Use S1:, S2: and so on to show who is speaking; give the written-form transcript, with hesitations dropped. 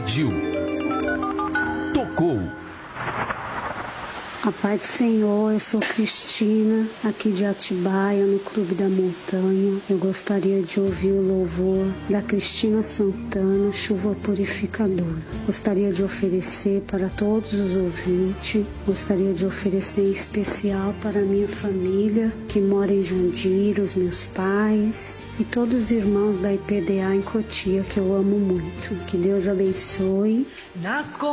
S1: Pediu, tocou.
S2: A paz do Senhor, eu sou Cristina, aqui de Atibaia, no Clube da Montanha. Eu gostaria de ouvir o louvor da Cristina Santana, Chuva Purificadora. Gostaria de oferecer para todos os ouvintes, gostaria de oferecer em especial para a minha família, que mora em Jandira, os meus pais e todos os irmãos da IPDA em Cotia, que eu amo muito. Que Deus abençoe.